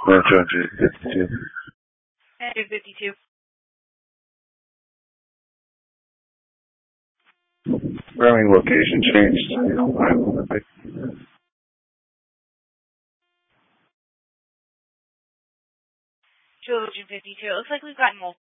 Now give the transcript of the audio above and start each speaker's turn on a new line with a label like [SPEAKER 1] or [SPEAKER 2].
[SPEAKER 1] 252.
[SPEAKER 2] 252.
[SPEAKER 1] Routing location changed.
[SPEAKER 2] Trilogy 52. It looks like we've gotten multiple